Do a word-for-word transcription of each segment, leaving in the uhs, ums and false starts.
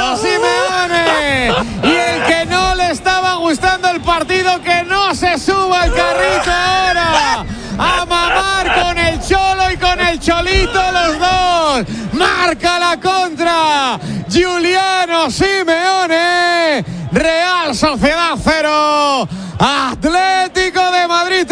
Cholo Simeone. Y el que no le estaba gustando el partido, que no se suba al carrito ahora. A mamar con el Cholo y con el Cholito los dos. Marca la contra Giuliano Simeone. Real Sociedad cero, Atlético de Madrid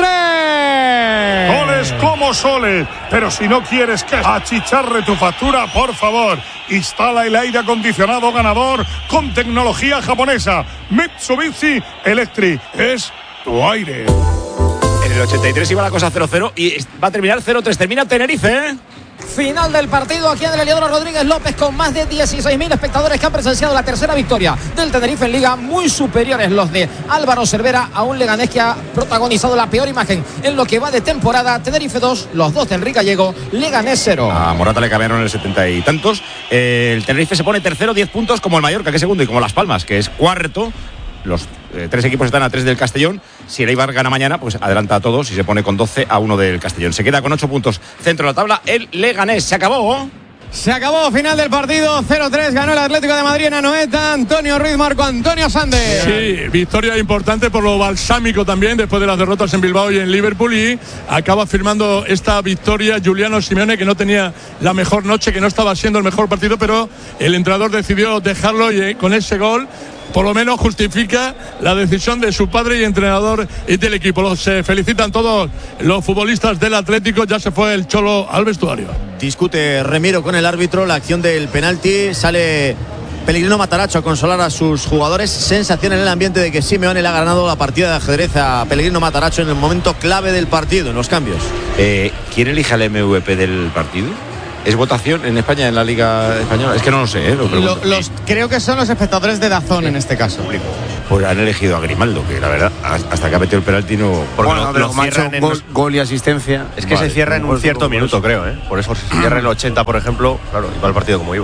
tres. Goles como soles, pero si no quieres que achicharre tu factura, por favor, instala el aire acondicionado ganador con tecnología japonesa. Mitsubishi Electric es tu aire. En el ochenta y tres iba la cosa cero cero y va a terminar cero tres. Termina Tenerife, ¿eh? Final del partido aquí en el Heliodoro Rodríguez López, con más de dieciséis mil espectadores que han presenciado la tercera victoria del Tenerife en Liga, muy superiores los de Álvaro Cervera a un Leganés que ha protagonizado la peor imagen en lo que va de temporada. Tenerife dos, los dos de Enrique Gallego, Leganés cero. A Morata le cambiaron el setenta y tantos. Eh, el Tenerife se pone tercero, diez puntos, como el Mallorca, que es segundo, y como Las Palmas, que es cuarto. Los eh, tres equipos están a tres del Castellón. Si el Eibar gana mañana, pues adelanta a todos y se pone con doce a uno del Castellón. Se queda con ocho puntos centro de la tabla el Leganés. Se acabó. Se acabó, final del partido, cero tres, ganó el Atlético de Madrid en Anoeta. Antonio Ruiz, Marco Antonio Sander. Sí, victoria importante por lo balsámico también, después de las derrotas en Bilbao y en Liverpool, y acaba firmando esta victoria Giuliano Simeone, que no tenía la mejor noche, que no estaba siendo el mejor partido, pero el entrenador decidió dejarlo, y con ese gol por lo menos justifica la decisión de su padre y entrenador y del equipo. Los eh, felicitan todos los futbolistas del Atlético. Ya se fue el Cholo al vestuario. Discute Remiro con el árbitro la acción del penalti. Sale Pellegrino Matarazzo a consolar a sus jugadores. Sensación en el ambiente de que Simeone le ha ganado la partida de ajedrez a Pellegrino Matarazzo en el momento clave del partido, en los cambios. Eh, ¿Quién elige al M V P del partido? ¿Es votación en España, en la Liga Española? Es que no lo sé, ¿eh? Lo Lo, los, creo que son los espectadores de DAZN, sí, en este caso. Pues han elegido a Grimaldo, que la verdad, hasta que ha metido el penalti no... Porque bueno, lo, pero lo macho, en gol, los... gol y asistencia. Es que vale, se cierra en un cierto minuto, creo, ¿eh? Por eso se cierra en el ochenta, por ejemplo. Claro, iba el partido como iba.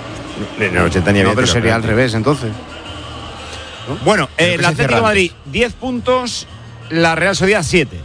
En el ochenta ni había. No, pero sería al revés, entonces. ¿No? Bueno, eh, el Atlético de Madrid, diez puntos, la Real Sociedad, siete.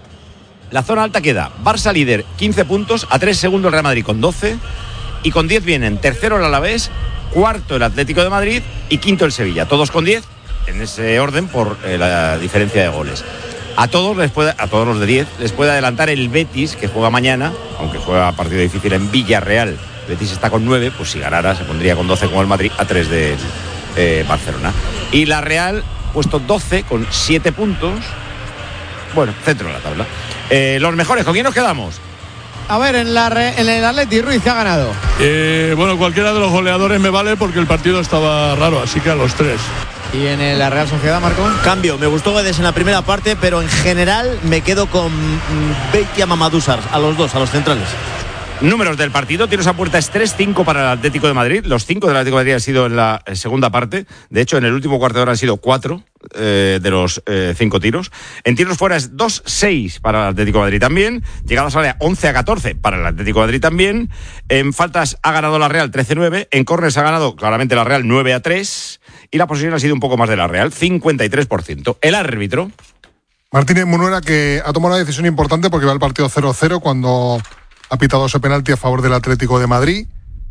La zona alta queda Barça líder, quince puntos, a tres segundos el Real Madrid con doce, y con diez vienen tercero el Alavés, cuarto el Atlético de Madrid y quinto el Sevilla, todos con diez, en ese orden por eh, la diferencia de goles. A todos les puede, a todos los de diez les puede adelantar el Betis, que juega mañana, aunque juega partido difícil en Villarreal. Betis está con nueve, pues si ganara se pondría con doce como el Madrid, a tres de eh, Barcelona. Y la Real, puesto doce con siete puntos, bueno, centro de la tabla. Eh, los mejores, ¿con quién nos quedamos? A ver, en, la re, en el Atleti, Ruiz, que ha ganado. Eh, bueno, cualquiera de los goleadores me vale porque el partido estaba raro, así que a los tres. ¿Y en la Real Sociedad, Marco? Cambio, me gustó Guedes en la primera parte, pero en general me quedo con Beitia Mamadou Sarr, a los dos, a los centrales. Números del partido, tiros a puerta es tres cinco para el Atlético de Madrid. Los cinco del Atlético de Madrid han sido en la segunda parte. De hecho, en el último cuarto de hora han sido cuatro eh, de los eh, cinco tiros. En tiros fuera es dos seis para el Atlético de Madrid también. Llegadas a área once a catorce para el Atlético de Madrid también. En faltas ha ganado la Real trece nueve. En córners ha ganado claramente la Real nueve a tres. Y la posesión ha sido un poco más de la Real, cincuenta y tres por ciento. El árbitro Martínez Munuera, que ha tomado una decisión importante porque va el partido cero cero cuando ha pitado ese penalti a favor del Atlético de Madrid,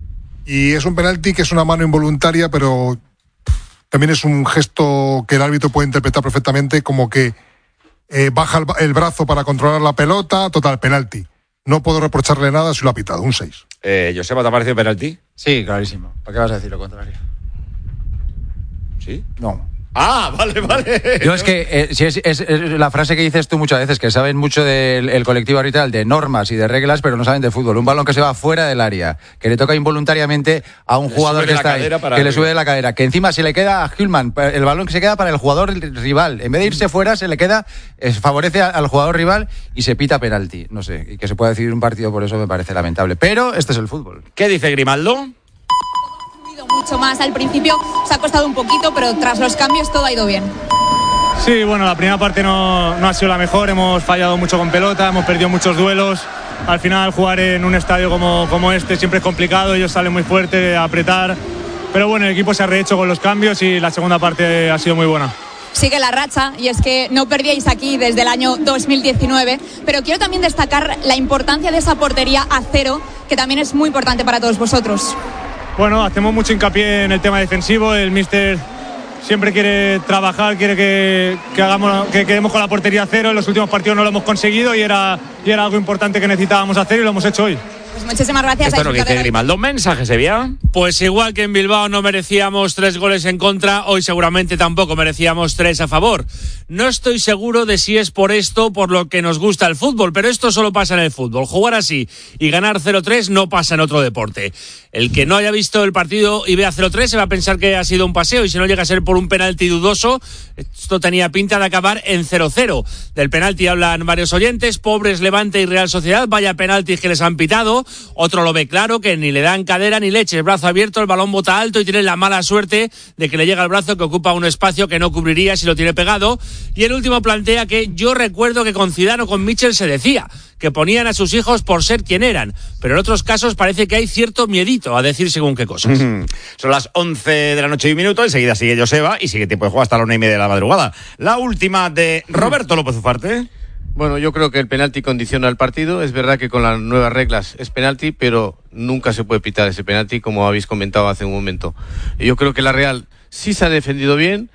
y es un penalti que es una mano involuntaria, pero también es un gesto que el árbitro puede interpretar perfectamente como que eh, baja el, el brazo para controlar la pelota. Total, penalti. No puedo reprocharle nada si lo ha pitado, un seis. Eh, Joseba, ¿te ha parecido penalti? Sí, clarísimo. ¿Para qué vas a decir lo contrario? ¿Sí? No. Ah, vale, vale. Yo es que eh, si es, es, es la frase que dices tú muchas veces, que saben mucho del el colectivo arbitral, de normas y de reglas, pero no saben de fútbol. Un balón que se va fuera del área, que le toca involuntariamente a un le jugador que está ahí, que arriba. le sube de la cadera, que encima se le queda a Hillman, el balón que se queda para el jugador rival. En vez de irse fuera, se le queda, es, favorece al jugador rival y se pita penalti. No sé, y que se pueda decidir un partido por eso me parece lamentable. Pero este es el fútbol. ¿Qué dice Grimaldo? Mucho más. Al principio os ha costado un poquito, pero tras los cambios todo ha ido bien. Sí, bueno, la primera parte no, no ha sido la mejor, hemos fallado mucho con pelota, hemos perdido muchos duelos. Al final jugar en un estadio como, como este siempre es complicado, ellos salen muy fuerte a apretar, pero bueno, el equipo se ha rehecho con los cambios y la segunda parte ha sido muy buena. Sigue la racha, y es que no perdíais aquí desde el año dos mil diecinueve, pero quiero también destacar la importancia de esa portería a cero, que también es muy importante para todos vosotros. bueno, hacemos mucho hincapié en el tema defensivo. El míster siempre quiere trabajar, quiere que, que hagamos, que quedemos con la portería a cero. En los últimos partidos no lo hemos conseguido y era, y era algo importante que necesitábamos hacer y lo hemos hecho hoy. Pues muchísimas gracias. Esto es lo que dice Grimaldo. Mensaje, Sevilla. Pues igual que en Bilbao no merecíamos tres goles en contra, hoy seguramente tampoco merecíamos tres a favor. No estoy seguro de si es por esto por lo que nos gusta el fútbol, pero esto solo pasa en el fútbol. Jugar así y ganar cero tres no pasa en otro deporte. El que no haya visto el partido y vea cero tres se va a pensar que ha sido un paseo, y si no llega a ser por un penalti dudoso, esto tenía pinta de acabar en cero cero. Del penalti hablan varios oyentes: pobres Levante y Real Sociedad, vaya penaltis que les han pitado. Otro lo ve claro, que ni le dan cadera ni leche, el brazo abierto, el balón bota alto y tiene la mala suerte de que le llega el brazo que ocupa un espacio que no cubriría si lo tiene pegado. Y el último plantea que yo recuerdo que con Zidane o con Mitchell se decía que ponían a sus hijos por ser quien eran, pero en otros casos parece que hay cierto miedito a decir según qué cosas. Mm-hmm. Son las once de la noche y un minuto, enseguida sigue Joseba y sigue tiempo de juego hasta la una y media de la madrugada. La última de Roberto López Ufarte. Bueno, yo creo que el penalti condiciona el partido. Es verdad que con las nuevas reglas es penalti, pero nunca se puede pitar ese penalti, como habéis comentado hace un momento. Yo creo que la Real sí se ha defendido bien.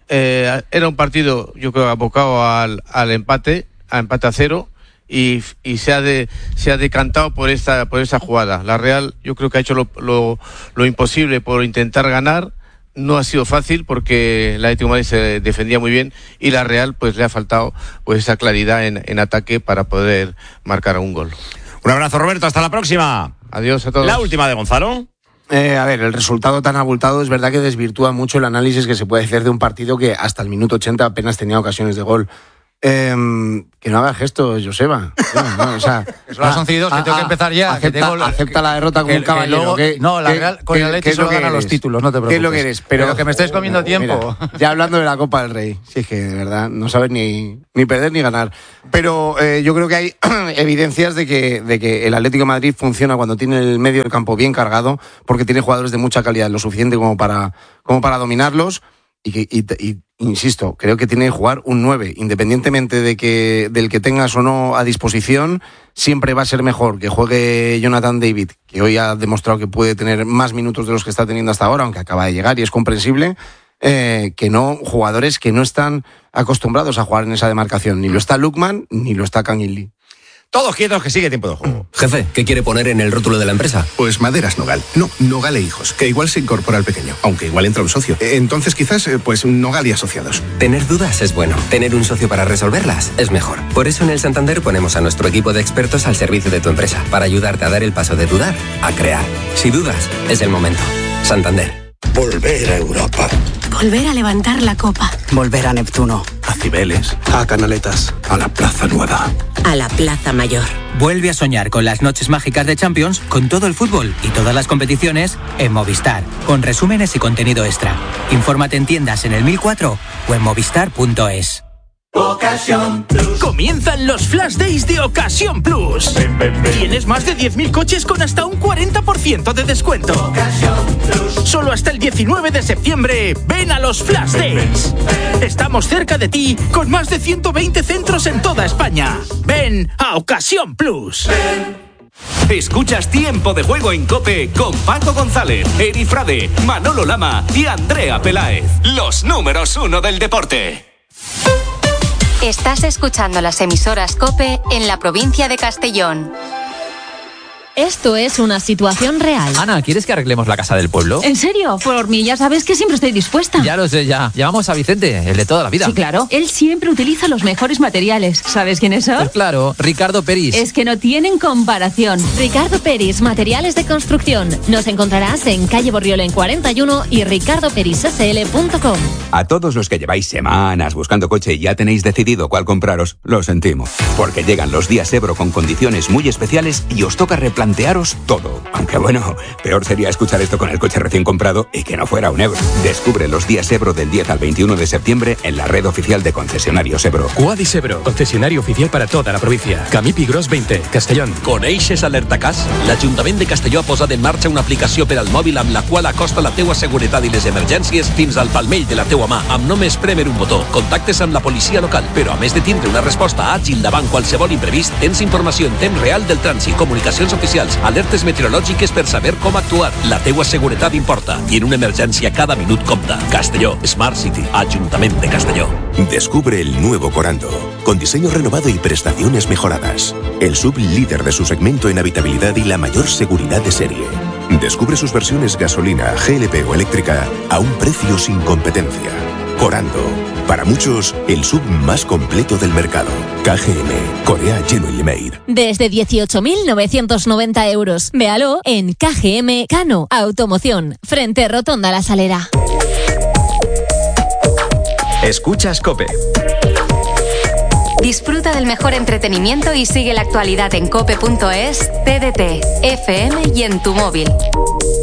Eh, era un partido, yo creo, abocado al, al empate, a empate a cero, y, y se ha de, se ha decantado por esta, por esa jugada. La Real, yo creo que ha hecho lo, lo, lo imposible por intentar ganar. No ha sido fácil porque el Atlético de Madrid se defendía muy bien y la Real pues le ha faltado pues esa claridad en, en ataque para poder marcar un gol. Un abrazo, Roberto, hasta la próxima. Adiós a todos. La última de Gonzalo. Eh, a ver, el resultado tan abultado es verdad que desvirtúa mucho el análisis que se puede hacer de un partido que hasta el minuto ochenta apenas tenía ocasiones de gol. Eh, que no haga gestos, Joseba. No, no, o sea, son las once y dos, que tengo que empezar ya. Acepta, que tengo, acepta la derrota como que, un caballero. Que luego, que, no, la que, Real, con el Atleti solo gana los títulos, no te preocupes. ¿Qué es lo que eres? Pero, pero que me estáis comiendo tiempo. Mira, ya hablando de la Copa del Rey, si es que de verdad no sabes ni, ni perder ni ganar. Pero eh, yo creo que hay evidencias de que, de que el Atlético de Madrid funciona cuando tiene el medio del campo bien cargado, porque tiene jugadores de mucha calidad, lo suficiente como para, como para dominarlos. Y, que, y, y insisto, creo que tiene que jugar un nueve, independientemente de que del que tengas o no a disposición, siempre va a ser mejor que juegue Jonathan David, que hoy ha demostrado que puede tener más minutos de los que está teniendo hasta ahora, aunque acaba de llegar y es comprensible, eh, que no jugadores que no están acostumbrados a jugar en esa demarcación. Ni lo está Lukman, ni lo está Kangin. Todos quietos, que sigue tiempo de juego. Jefe, ¿qué quiere poner en el rótulo de la empresa? Pues Maderas Nogal. No, Nogal e Hijos, que igual se incorpora al pequeño, aunque igual entra un socio. Entonces quizás, pues Nogal y Asociados. Tener dudas es bueno. Tener un socio para resolverlas es mejor. Por eso en el Santander ponemos a nuestro equipo de expertos al servicio de tu empresa, para ayudarte a dar el paso de dudar a crear. Si dudas, es el momento. Santander. Volver a Europa. Volver a levantar la copa. Volver a Neptuno. A Cibeles. A Canaletas. A la Plaza Nueva. A la Plaza Mayor. Vuelve a soñar con las noches mágicas de Champions, con todo el fútbol y todas las competiciones en Movistar, con resúmenes y contenido extra. Infórmate en tiendas en el mil cuatro o en movistar punto es. Ocasión Plus. Comienzan los Flash Days de Ocasión Plus. Ven, ven, ven. Tienes más de diez mil coches con hasta un cuarenta por ciento de descuento. Ocasión Plus. Solo hasta el diecinueve de septiembre. Ven a los Flash Days. Ven, ven. Estamos cerca de ti con más de ciento veinte centros en toda España. Ven a Ocasión Plus. Ven. Escuchas Tiempo de Juego en COPE con Paco González, Eri Frade, Manolo Lama y Andrea Peláez. Los números uno del deporte. Estás escuchando las emisoras COPE en la provincia de Castellón. Esto es una situación real. Ana, ¿quieres que arreglemos la casa del pueblo? ¿En serio? Por mí ya sabes que siempre estoy dispuesta. Ya lo sé, ya. Llamamos a Vicente, el de toda la vida. Sí, claro. Él siempre utiliza los mejores materiales. ¿Sabes quiénes son? Pues claro, Ricardo Peris. Es que no tienen comparación. Ricardo Peris, materiales de construcción. Nos encontrarás en calle Borriolo en cuarenta y uno y ricardo peris s l punto com. A todos los que lleváis semanas buscando coche y ya tenéis decidido cuál compraros, lo sentimos. Porque llegan los días Ebro con condiciones muy especiales y os toca replantear Plantearos todo. Aunque bueno, peor sería escuchar esto con el coche recién comprado y que no fuera un Ebro. Descubre los días Ebro del diez al veintiuno de septiembre en la red oficial de concesionarios Ebro. Quadis Ebro, concesionario oficial para toda la província. Camí Pigros veinte, Castellón. Coneixes Alertacàs? L'Ajuntament de Castelló ha posat en marxa una aplicació per al mòbil amb la qual acosta la teua seguretat i les emergències fins al palmell de la teua mà, amb només prémer un botó. Contactes amb la policia local, però a més de tindre una resposta àgil davant qualsevol imprevist, tens informació en temps real del trànsit, comunicacions oficials oficials, alertes meteorològiques per saber com actuar. La teua seguretat importa i en una emergència cada minut compta. Castelló, Smart City, Ayuntamiento de Castelló. Descubre el nuevo Corando, con diseño renovado y prestaciones mejoradas. El sub líder de su segmento en habitabilidad y la mayor seguridad de serie. Descubre sus versiones gasolina, G L P o eléctrica a un precio sin competencia. Corando, para muchos, el sub más completo del mercado. K G M, Korea Genuinely Made. Desde dieciocho mil novecientos noventa euros. Véalo en K G M Cano Automoción, frente Rotonda La Salera. Escuchas COPE. Disfruta del mejor entretenimiento y sigue la actualidad en cope punto es, T D T, F M y en tu móvil.